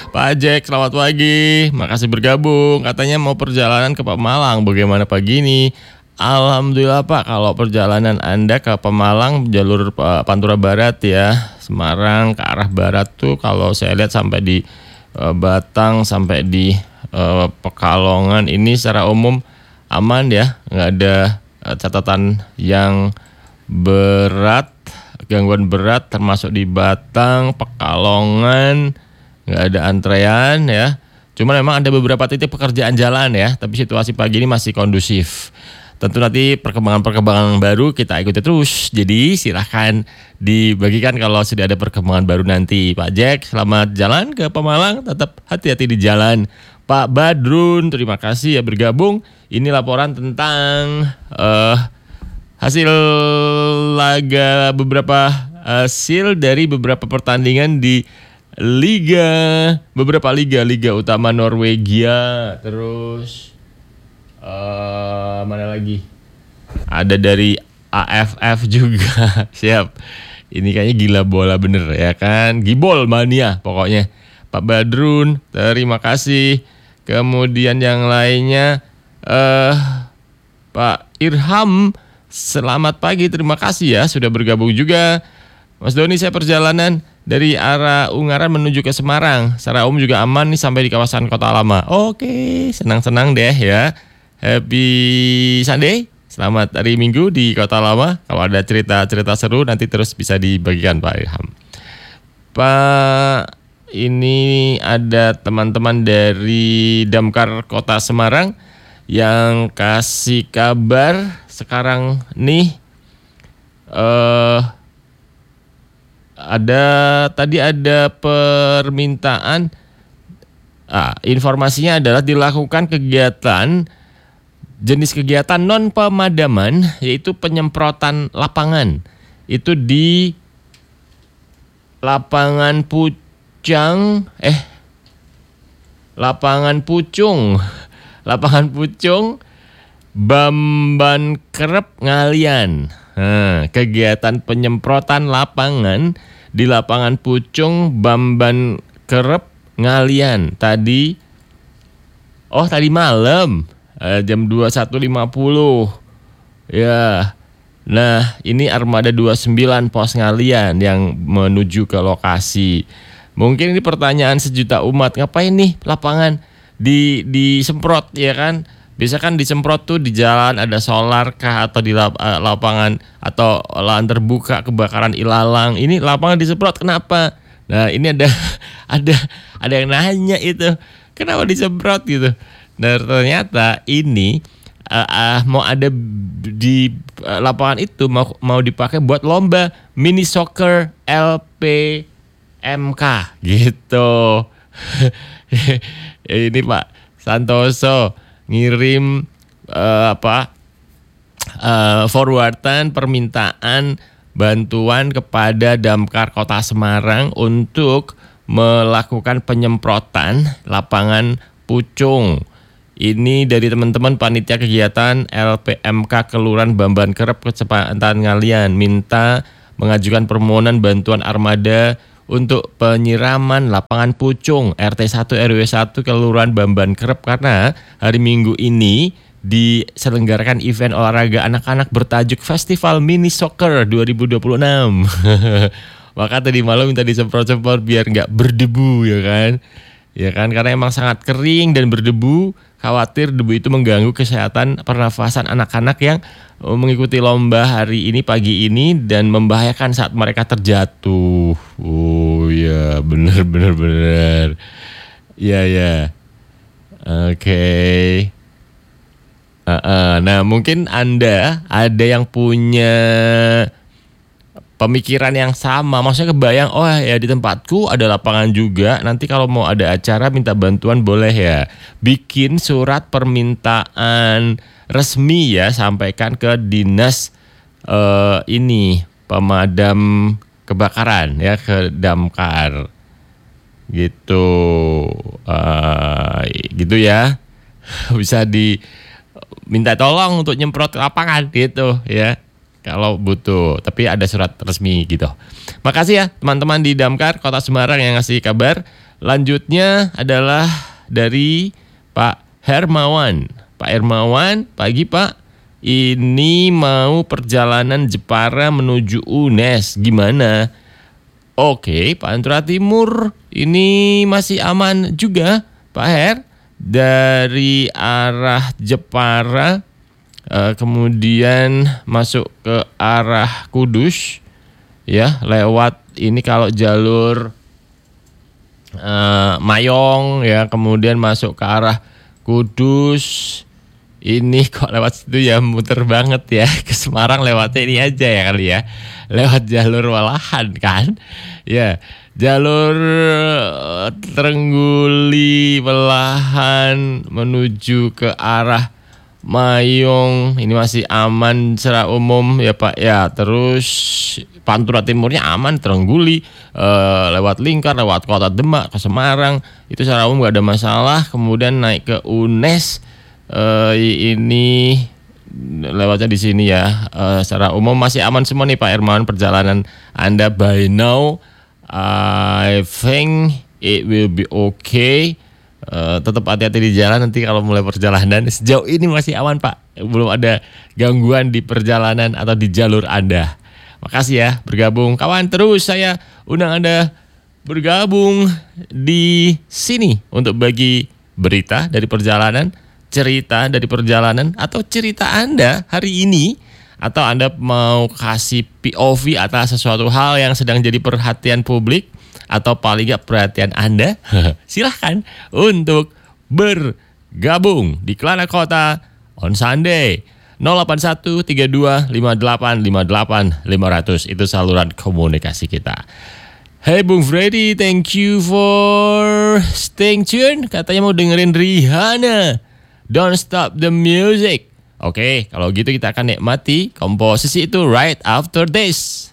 Pak Jack, selamat pagi. Makasih bergabung. Katanya mau perjalanan ke Pemalang. Bagaimana pagi ini? Alhamdulillah Pak, kalau perjalanan Anda ke Pemalang jalur Pantura Barat ya, Semarang ke arah barat tuh kalau saya lihat sampai di Batang sampai di Pekalongan ini secara umum aman ya, nggak ada catatan yang berat, gangguan berat termasuk di Batang, Pekalongan nggak ada antrean ya. Cuma memang ada beberapa titik pekerjaan jalan ya, tapi situasi pagi ini masih kondusif. Tentu nanti perkembangan baru kita ikuti terus. Jadi silahkan dibagikan kalau sudah ada perkembangan baru nanti. Pak Jack, selamat jalan ke Pemalang. Tetap hati-hati di jalan. Pak Badrun, terima kasih ya bergabung. Ini laporan tentang hasil laga hasil dari beberapa pertandingan di beberapa liga utama Norwegia, terus mana lagi? Ada dari AFF juga. Siap. Ini kayaknya gila bola bener ya kan? Gibol mania pokoknya. Pak Badrun, terima kasih. Kemudian yang lainnya Pak Irham, selamat pagi, terima kasih ya sudah bergabung juga. Mas Doni, saya perjalanan dari arah Ungaran menuju ke Semarang. Secara umum juga aman nih sampai di kawasan Kota Lama. Oke, senang-senang deh ya. Happy Sunday, selamat hari Minggu di Kota Lama. Kalau ada cerita-cerita seru nanti terus bisa dibagikan Pak Ilham. Pak, ini ada teman-teman dari Damkar Kota Semarang yang kasih kabar sekarang nih tadi ada permintaan. Informasinya adalah dilakukan jenis kegiatan non pemadaman, yaitu penyemprotan lapangan. Itu di lapangan Pucung, Bamban Kerep, Ngalian. Kegiatan penyemprotan lapangan di lapangan Pucung, Bamban Kerep, Ngalian. Tadi malam jam 21.50 ya. Nah, ini armada 29 pos Ngalian yang menuju ke lokasi. Mungkin ini pertanyaan sejuta umat, ngapain nih lapangan disemprot ya kan? Biasa kan disemprot tuh di jalan, ada solar kah, atau di lapangan atau lahan terbuka kebakaran ilalang. Ini lapangan disemprot kenapa? Nah, ini ada yang nanya itu, kenapa disemprot gitu. Nah, ternyata ini mau ada di lapangan itu mau dipakai buat lomba mini soccer LPMK gitu. Ini Pak Santoso ngirim forwardan permintaan bantuan kepada Damkar Kota Semarang untuk melakukan penyemprotan lapangan Pucung. Ini dari teman-teman panitia kegiatan LPMK Kelurahan Bamban Kerep, Kecamatan Ngalian, minta mengajukan permohonan bantuan armada untuk penyiraman lapangan Pucung RT 1 RW 1 Kelurahan Bamban Kerep karena hari Minggu ini diselenggarakan event olahraga anak-anak bertajuk Festival Mini Soccer 2026. Maka tadi malam minta disemprot-semprot biar nggak berdebu ya kan. Ya kan, karena emang sangat kering dan berdebu, khawatir debu itu mengganggu kesehatan pernafasan anak-anak yang mengikuti lomba hari ini pagi ini dan membahayakan saat mereka terjatuh. Oh ya, benar. Ya. Oke. Nah, mungkin Anda ada yang punya pemikiran yang sama, maksudnya kebayang, oh ya di tempatku ada lapangan juga, nanti kalau mau ada acara minta bantuan boleh ya, bikin surat permintaan resmi ya, sampaikan ke dinas pemadam kebakaran ya, ke Damkar gitu, gitu ya, bisa diminta tolong untuk nyemprot lapangan gitu ya. Kalau butuh, tapi ada surat resmi gitu. Makasih ya teman-teman di Damkar Kota Semarang yang ngasih kabar. Lanjutnya adalah dari Pak Hermawan. Pak Hermawan, pagi Pak. Ini mau perjalanan Jepara menuju UNES, gimana? Oke, Pantura Timur ini masih aman juga, Pak Her. Dari arah Jepara, kemudian masuk ke arah Kudus, ya, lewat ini kalau jalur Mayong, ya, kemudian masuk ke arah Kudus. Ini kok lewat situ ya, muter banget ya. Ke Semarang lewatnya ini aja ya kali ya. Lewat jalur Walahan kan. Ya, jalur Trengguli Walahan menuju ke arah Mayong. Ini masih aman secara umum ya Pak ya. Terus Pantura Timurnya aman, Trengguli, lewat Lingkar, lewat Kota Demak ke Semarang. Itu secara umum gak ada masalah. Kemudian naik ke UNES. Ini lewatnya di sini ya. Secara umum masih aman semua nih Pak Hermawan, perjalanan Anda by now. I think it will be okay. Tetap hati-hati di jalan nanti kalau mulai perjalanan. Sejauh ini masih aman Pak, belum ada gangguan di perjalanan atau di jalur Anda. Makasih ya bergabung kawan. Terus saya undang Anda bergabung di sini untuk bagi berita dari perjalanan, cerita dari perjalanan, atau cerita Anda hari ini, atau Anda mau kasih POV atas sesuatu hal yang sedang jadi perhatian publik atau paling gak perhatian Anda, silahkan untuk bergabung di Kelana Kota on Sunday. 081325858 500 itu saluran komunikasi kita. Hey Bung Freddy, thank you for staying tuned. Katanya mau dengerin Rihanna, Don't Stop the Music. Oke, kalau gitu kita akan nikmati komposisi itu right after this.